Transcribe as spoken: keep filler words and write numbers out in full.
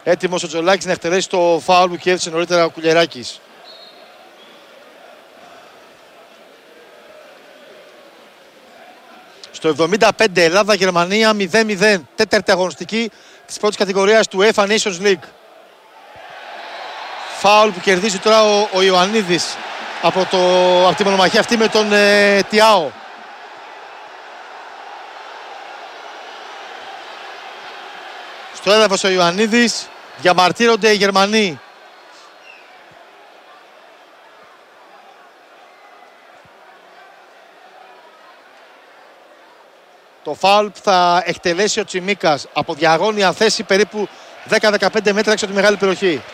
Έτοιμος ο Τζολάκης να εκτελέσει το φάουλ που κέρδισε νωρίτερα ο Κουλιεράκης. Στο εβδομήντα πέντε Ελλάδα-Γερμανία μηδέν μηδέn. Τέταρτη αγωνιστική της πρώτης κατηγορίας του UEFA Nations League. Φάουλ που κερδίζει τώρα ο, ο Ιωαννίδης από, το, από τη μονομαχία αυτή με τον ε, Τιάο. Στο έδαφος ο Ιωαννίδης, διαμαρτύρονται οι Γερμανοί. Το φάουλ που θα εκτελέσει ο Τσιμίκας από διαγώνια θέση περίπου δέκα με δεκαπέντε μέτρα έξω από τη μεγάλη περιοχή.